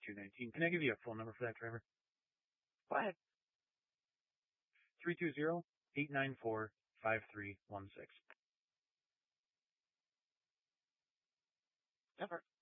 219. Can I give you a phone number for that driver? Go ahead. 320-894-5316. Never.